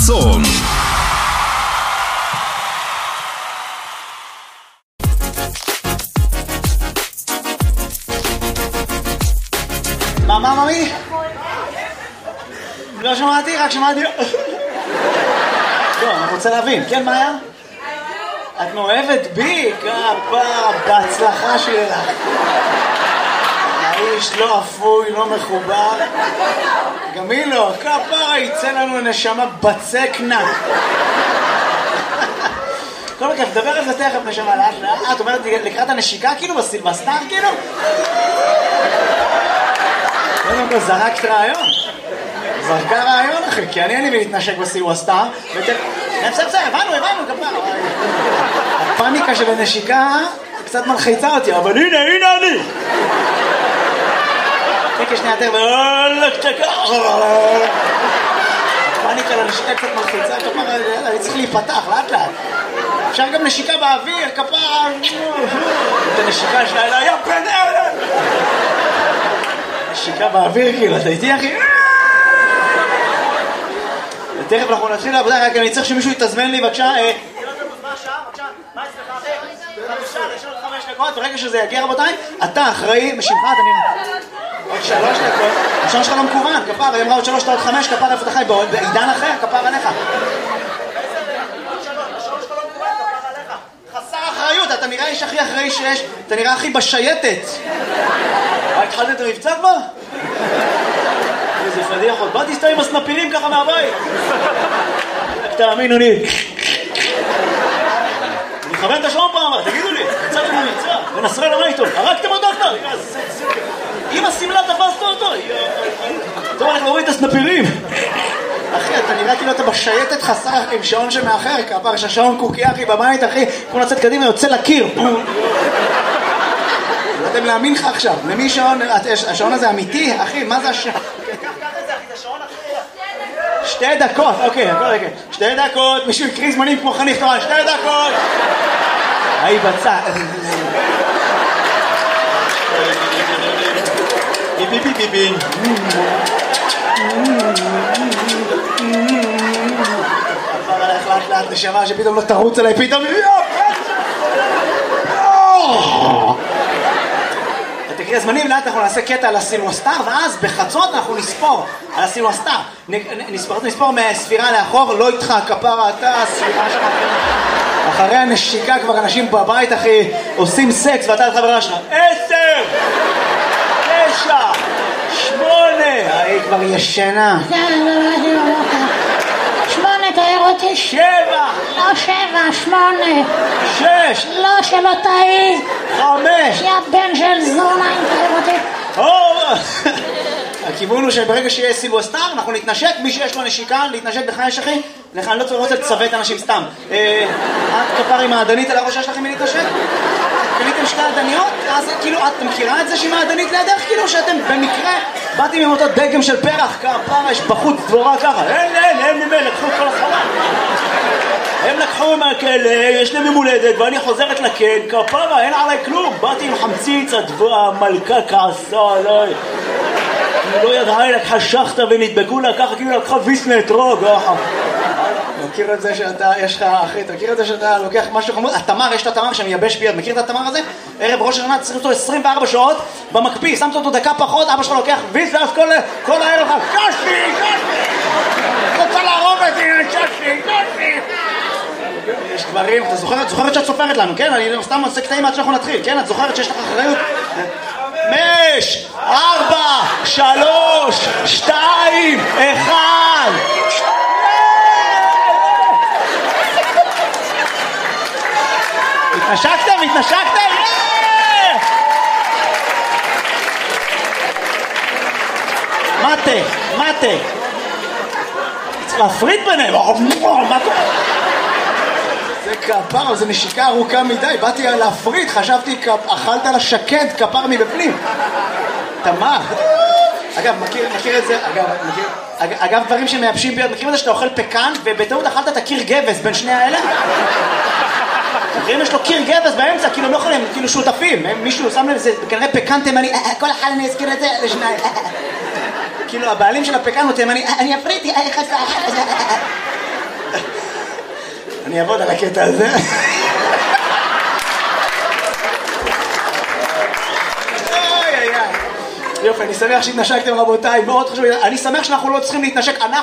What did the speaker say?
חסון. מה, ממי? לא שמעתי, רק שמעתי. לא, אני רוצה להבין. כן, מה היה? את מאוהבת בי? כפרה, בהצלחה שלך. האיש לא אפוי, לא מחובר. גם היא לא. כפרה, יצא לנו נשמה בצק נק. כל מקרה, תדבר על זה תכף נשמה לאט לאט. את אומרת לקראת הנשיקה כאילו בסילבסטר כאילו? קודם כל זרקת רעיון. זרקה רעיון אחי, כי אני להתנשק בסילבסטר. בסדר, הבנו כפרה. הפאניקה של הנשיקה קצת מלחיצה אותי, אבל הנה אני. תקה שנייה יותר הפאניקה לנשיקה קצת מלחיצה, כפרה, אני צריך להיפתח לאט לאט. אפשר גם נשיקה באוויר, כפרה. את הנשיקה שלה אלה, יא בן אלה. נשיקה באוויר כאילו, אתה איתי אחי? תכף אנחנו נתחיל לעבודה, רק אני צריך שמישהו יתזמן לי בבקשה. מה השעה? בבקשה, מה אצלך? יש עוד 5 דקות, ברגע שזה יגיע רבותיי, אתה אחראי, משמך, עוד 3 דקות, השעון שלך לא מקוון, כפר, היא אמרה עוד 3 עוד 5, כפר איפה אתה חי, בעידן אחר, כפר עליך. השעון שלך לא מקוון, כפר עליך. חסר אחריות, אתה נראה איש הכי אחראי שיש, אתה נראה הכי בשייטת. התחלת את המבצע כבר? איזה פדיחות, באתי סתם עם הסנפירים ככה מהבית. תאמינו לי. אני מכוון את השעון פעם, תגידו לי, יצאתם למבצע, ונסראללה מה איתו? הרגתם אותו כבר? עם הסמלה תפסת אותו? טוב, אנחנו רואים את הסנפירים. אחי, אתה נראה כאילו אתה בשייטת חסר עם שעון שמאחר, כפר שהשעון קוקי אחי בבית, אחי, כמו לצאת קדימה, יוצא לקיר. לא יודעים להאמין לך עכשיו, למי שעון, השעון הזה אמיתי, אחי, מה זה השעון? קח את זה אחי, זה שעון אחי. 2 דקות, אוקיי, 2 דקות, מישהו יקריא זמנים כמו חניך תורן, 2 דקות. היי בצע. ביבי. עבר עליך לאט נשמה שפתאום לא תרוץ עליי, פתאום תקריא זמנים, לאט אנחנו נעשה קטע על הסילבסטר, ואז בחצות אנחנו נספור על הסילבסטר. נספור מהספירה לאחור, לא איתך, כפרה, אתה, הספירה שלך. אחרי הנשיקה כבר אנשים בבית, אחי, עושים סקס, ואתה לחברה שלך. 10, 9, 8, היא כבר ישנה. 8, תאר אותי. 7, לא 7, 8. 6, לא, שלא תאי. 5. יא בן של זונה, אם תאר אותי. הכיוון הוא שברגע שיהיה סילבסטר, אנחנו נתנשק, מי שיש לו נשיקה, להתנשק בחייש אחי, לך אני לא רוצה לצוות אנשים סתם. את כפר עם העדנית על הראש שלכם מלהתנשק? קניתם שתי עדניות? אז כאילו, את מכירה את זה שהיא מעדנית לידך? כאילו שאתם במקרה באתם עם אותו דגם של פרח, כפר, יש בחוץ דבורה ככה. אין ממנו, לקחו את כל הסחורה. הם לקחו מהכלא, יש להם מולדת, ואני חוזרת לכן, כפרה, אין עליי כלום. באתי עם חמציץ, המלכה כעסה עליי. היא לא ידעה, היא לקחה שחטה ונדבקו לה ככה, כאילו לקחה ויסנה אתרוג. מכיר את זה שאתה, יש לך, אחי, אתה מכיר את זה שאתה לוקח משהו חמוד? התמר, יש את התמר שמייבש ביד, מכיר את התמר הזה? ערב ראש השנה צריך אותו 24 שעות במקפיא, שמת אותו דקה פחות, אבא שלך לוקח ויס, ואז כל הערב לך, קשי! רוצה להרוג אותי, קשי! יש דברים, אתה זוכרת שאת סופרת לנו, כן? אני סתם עושה קטעים עד שאנחנו נתחיל, כן? את זוכרת שיש לך אחריות? 5, 4, 3, 2, 1. התנשקתם? מטה. צריך להפריד ביניהם. זה כפר, זה נשיקה ארוכה מדי. באתי להפריד, חשבתי אכלת לשקד כפר מבפנים. תמר. אגב, מכיר את זה, אגב, דברים שמייבשים ביד, מכיר את זה שאתה אוכל פקן, ובטעות אכלת את הקיר גבס בין שני האלה? מכירים, יש לו קיר גבס באמצע, כאילו הם לא יכולים, כאילו שותפים, מישהו שם לב, זה כנראה פקן תימני, כל אחד אני אזכיר את זה לשניים. כאילו הבעלים של הפקן הוא תימני, אני אפריד, אני אעבוד על הקטע הזה. יופי, אני שמח שהתנשקתם רבותיי, מאוד חשוב, אני שמח שאנחנו לא צריכים להתנשק,